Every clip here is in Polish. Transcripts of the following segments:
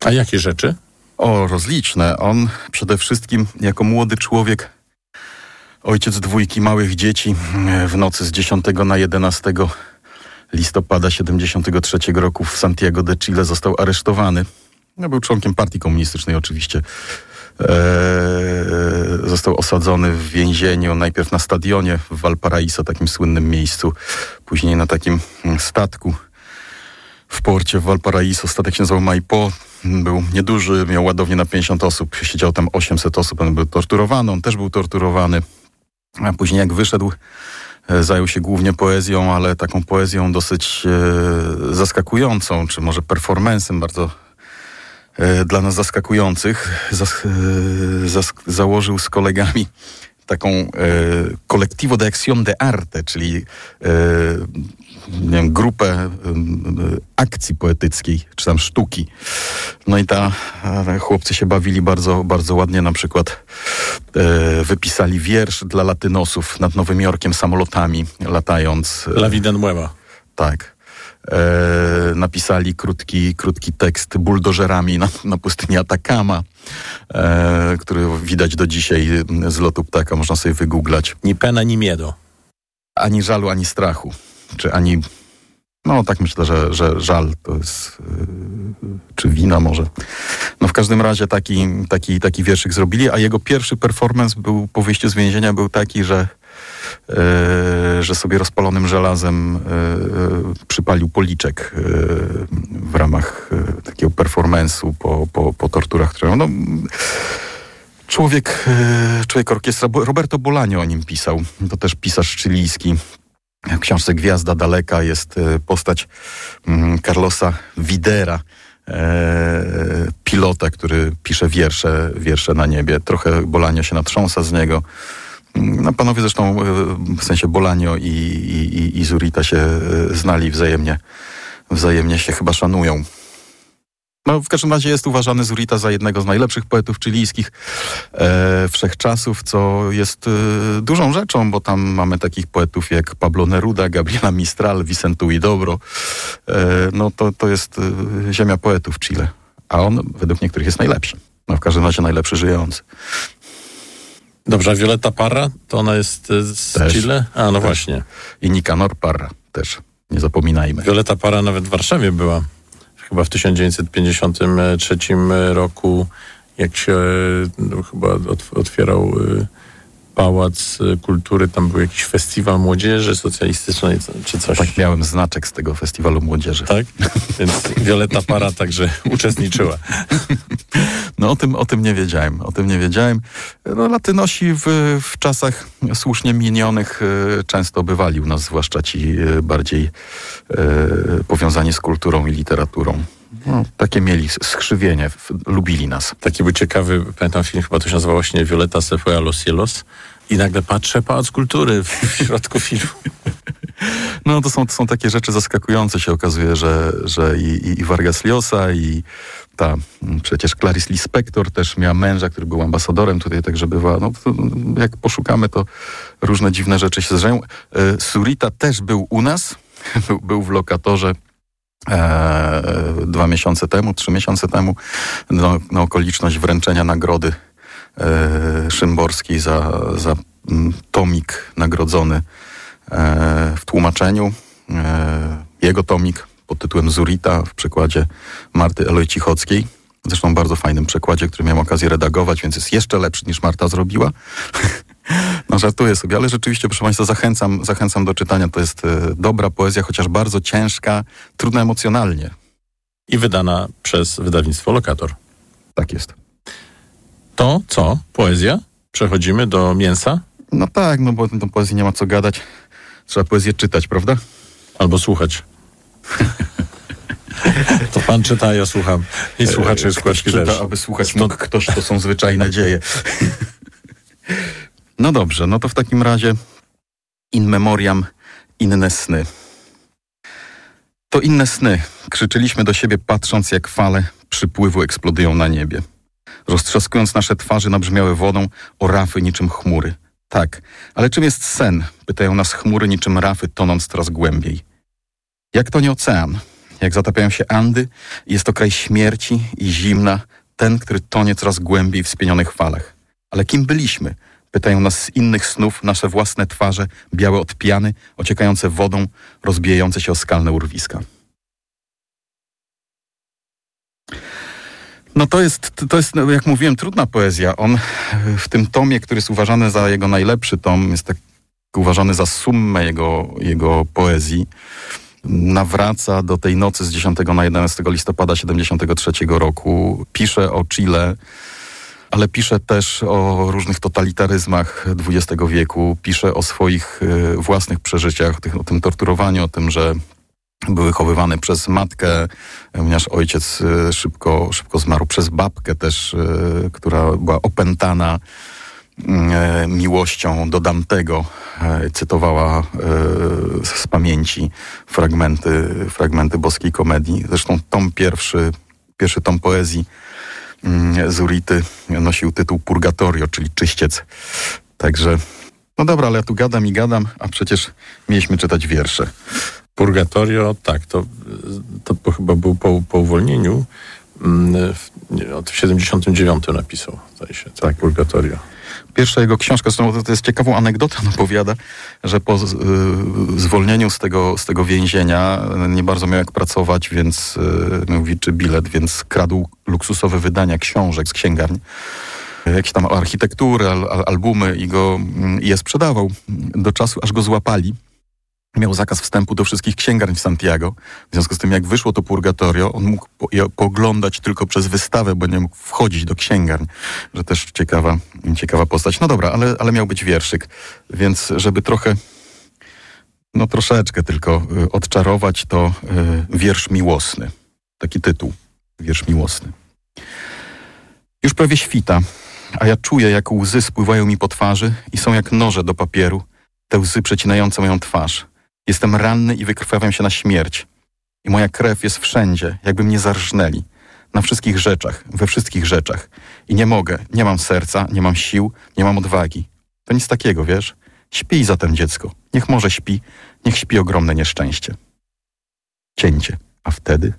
A jakie rzeczy? O, rozliczne. On przede wszystkim jako młody człowiek, ojciec 2 małych dzieci, w nocy z 10 na 11 listopada 73 roku w Santiago de Chile został aresztowany. No, był członkiem partii komunistycznej oczywiście. Został osadzony w więzieniu, najpierw na stadionie w Valparaíso, takim słynnym miejscu, później na takim statku w porcie w Valparaíso. Statek się nazywał Maipo. Był nieduży, miał ładownię na 50 osób, siedział tam 800 osób, on był torturowany, on też był torturowany. A później jak wyszedł, zajął się głównie poezją, ale taką poezją dosyć zaskakującą, czy może performancem bardzo dla nas zaskakujących. Założył z kolegami taką Colectivo de Acción de Arte, czyli nie wiem, grupę akcji poetyckiej, czy tam sztuki. No i chłopcy się bawili bardzo, bardzo ładnie. Na przykład wypisali wiersz dla latynosów nad Nowym Jorkiem samolotami latając. La vida nueva. Tak. Napisali krótki tekst buldożerami na pustyni Atacama, który widać do dzisiaj z lotu ptaka, można sobie wygooglać. Ni pena, ni miedo. Ani żalu, ani strachu. Czy ani... No tak myślę, że żal to jest... czy wina może. No w każdym razie taki wierszyk zrobili, a jego pierwszy performance był po wyjściu z więzienia był taki, że sobie rozpalonym żelazem przypalił policzek w ramach takiego performance'u po torturach, które... No, człowiek orkiestra, Roberto Bolaño o nim pisał. To też pisarz chilijski. W książce Gwiazda Daleka jest postać Carlosa Widera, pilota, który pisze wiersze na niebie. Trochę Bolaño się natrząsa z niego. No, panowie zresztą, w sensie Bolaño i Zurita się znali wzajemnie się chyba szanują. No, w każdym razie jest uważany Zurita za jednego z najlepszych poetów chilijskich wszechczasów, co jest dużą rzeczą, bo tam mamy takich poetów jak Pablo Neruda, Gabriela Mistral, Vicente Huidobro. No to jest ziemia poetów Chile, a on według niektórych jest najlepszy. No, w każdym razie najlepszy żyjący. Dobrze, a Violeta Parra, to ona jest z też, Chile? A, no też. Właśnie. I Nicanor Parra też, nie zapominajmy. Violeta Parra nawet w Warszawie była. Chyba w 1953 roku, jak się chyba otwierał Pałac Kultury, tam był jakiś festiwal młodzieży socjalistycznej, czy coś. Tak, miałem znaczek z tego festiwalu młodzieży. Tak? Więc Violeta Parra także uczestniczyła. No o tym nie wiedziałem. No, Latynosi w czasach słusznie minionych często bywali u nas, zwłaszcza ci bardziej powiązani z kulturą i literaturą. No, takie mieli skrzywienie, lubili nas. Taki był ciekawy, pamiętam film, chyba to się nazywało właśnie Violeta se fue a los cielos i nagle patrzę, Pałac Kultury w środku filmu. No to są takie rzeczy zaskakujące. Się okazuje, że i Vargas Llosa i ta przecież Clarice Lispector też miała męża, który był ambasadorem tutaj, także bywa, no to, jak poszukamy, to różne dziwne rzeczy się zdarzają. Zurita też był u nas, był w lokatorze 2 miesiące temu, 3 miesiące temu, na okoliczność wręczenia nagrody Szymborskiej za tomik nagrodzony w tłumaczeniu. Jego tomik pod tytułem Zurita w przekładzie Marty Eloj-Cichockiej. Zresztą bardzo fajnym przekładzie, który miałem okazję redagować, więc jest jeszcze lepszy niż Marta zrobiła. No żartuję sobie, ale rzeczywiście, proszę Państwa, zachęcam do czytania. To jest dobra poezja, chociaż bardzo ciężka, trudna emocjonalnie. I wydana przez wydawnictwo Lokator. Tak jest. To co? Poezja? Przechodzimy do mięsa? No tak, no bo do poezji nie ma co gadać. Trzeba poezję czytać, prawda? Albo słuchać. To pan czyta, a ja słucham. I słuchacze słuchaczki też. Czyta, aby słuchać mógł ktoś, to są zwyczajne dzieje. No dobrze, no to w takim razie in memoriam inne sny. To inne sny. Krzyczyliśmy do siebie, patrząc jak fale przypływu eksplodują na niebie. Roztrzaskując nasze twarze nabrzmiałe wodą o rafy niczym chmury. Tak, ale czym jest sen? Pytają nas chmury niczym rafy, tonąc coraz głębiej. Jak to nie ocean? jak zatapiają się Andy. Jest to kraj śmierci i zimna, ten, który tonie coraz głębiej w spienionych falach. Ale kim byliśmy? Pytają nas z innych snów nasze własne twarze, białe od piany, ociekające wodą, rozbijające się o skalne urwiska. No to jest, jak mówiłem, trudna poezja. On w tym tomie, który jest uważany za jego najlepszy tom, jest tak uważany za summę jego poezji, nawraca do tej nocy z 10 na 11 listopada 73 roku. Pisze o Chile, ale pisze też o różnych totalitaryzmach XX wieku. Pisze o swoich własnych przeżyciach, o tym torturowaniu, o tym, że był wychowywany przez matkę, ponieważ ojciec szybko zmarł, przez babkę też, która była opętana miłością do Dantego. Cytowała z pamięci fragmenty boskiej komedii. Zresztą tom pierwszy tom poezji Zurity nosił tytuł Purgatorio, czyli czyściec. Także, no dobra, ale ja tu gadam, a przecież mieliśmy czytać wiersze. Purgatorio, tak, to chyba był po uwolnieniu. W 79 napisał, zdaje się, tak, Purgatorio. Pierwsza jego książka, to jest ciekawą anegdotę, on opowiada, że po zwolnieniu z tego więzienia nie bardzo miał jak pracować, więc miał wilczy bilet, więc kradł luksusowe wydania książek z księgarni, jakieś tam architektury, albumy i je sprzedawał do czasu, aż go złapali. Miał zakaz wstępu do wszystkich księgarni w Santiago. W związku z tym, jak wyszło to Purgatorio, on mógł je pooglądać tylko przez wystawę, bo nie mógł wchodzić do księgarni. Że też ciekawa postać. No dobra, ale miał być wierszyk. Więc żeby troszeczkę tylko odczarować, to wiersz miłosny. Taki tytuł. Wiersz miłosny. Już prawie świta, a ja czuję, jak łzy spływają mi po twarzy i są jak noże do papieru, te łzy przecinające moją twarz. Jestem ranny i wykrwawiam się na śmierć. I moja krew jest wszędzie, jakby mnie zarżnęli. Na wszystkich rzeczach, we wszystkich rzeczach. I nie mogę, nie mam serca, nie mam sił, nie mam odwagi. To nic takiego, wiesz? Śpij zatem, dziecko. Niech może śpi, niech śpi ogromne nieszczęście. Cięcie. A wtedy?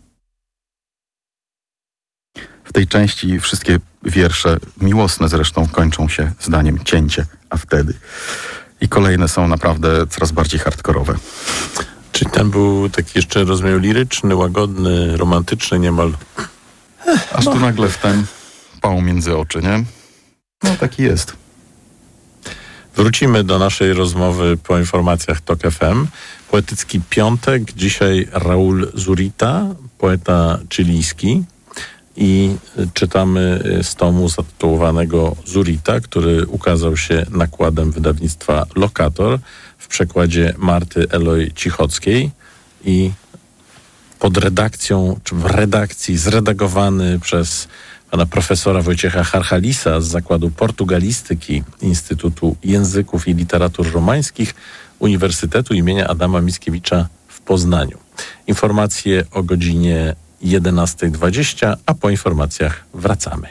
W tej części wszystkie wiersze, miłosne zresztą, kończą się zdaniem cięcie. A wtedy? I kolejne są naprawdę coraz bardziej hardkorowe. Czy ten był taki jeszcze rozmiar liryczny, łagodny, romantyczny niemal? Aż tu nagle w ten pał między oczy, nie? No taki jest. Wrócimy do naszej rozmowy po informacjach TOK FM. Poetycki piątek. Dzisiaj Raúl Zurita, poeta chilijski. I czytamy z tomu zatytułowanego Zurita, który ukazał się nakładem wydawnictwa Lokator w przekładzie Marty Eloy Cichockiej i pod redakcją, czy w redakcji zredagowany przez pana profesora Wojciecha Harchalisa z Zakładu Portugalistyki Instytutu Języków i Literatur Romańskich Uniwersytetu imienia Adama Mickiewicza w Poznaniu. Informacje o godzinie 11:20, a po informacjach wracamy.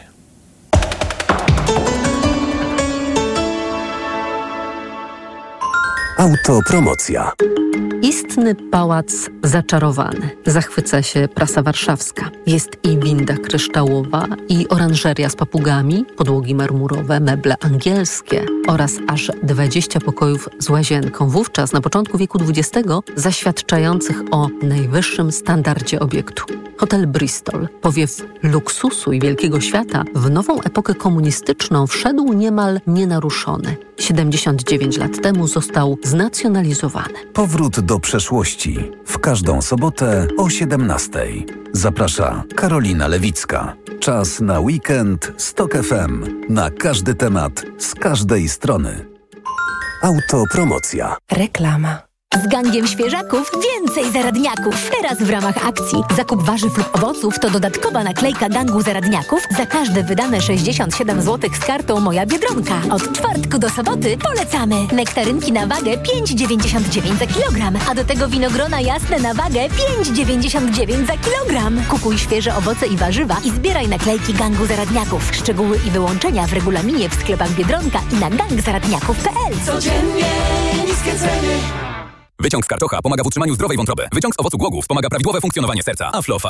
Autopromocja. Istny pałac zaczarowany. Zachwyca się prasa warszawska. Jest i winda kryształowa, i oranżeria z papugami, podłogi marmurowe, meble angielskie oraz aż 20 pokojów z łazienką. Wówczas, na początku wieku XX, zaświadczających o najwyższym standardzie obiektu. Hotel Bristol, powiew luksusu i wielkiego świata, w nową epokę komunistyczną wszedł niemal nienaruszony. 79 lat temu został znacjonalizowany. Powrót do przeszłości. W każdą sobotę o 17:00. Zaprasza Karolina Lewicka. Czas na weekend z TOK FM. Na każdy temat, z każdej strony. Autopromocja. Reklama. Z gangiem świeżaków więcej zaradniaków. Teraz w ramach akcji zakup warzyw lub owoców to dodatkowa naklejka gangu zaradniaków za każde wydane 67 zł z kartą Moja Biedronka. Od czwartku do soboty polecamy. Nektarynki na wagę 5,99 za kilogram, a do tego winogrona jasne na wagę 5,99 za kilogram. Kupuj świeże owoce i warzywa i zbieraj naklejki gangu zaradniaków. Szczegóły i wyłączenia w regulaminie w sklepach Biedronka i na gangzaradniaków.pl. Codziennie niskie ceny. Wyciąg z karczocha pomaga w utrzymaniu zdrowej wątroby. Wyciąg z owocu głogów wspomaga prawidłowe funkcjonowanie serca. Aflofarm.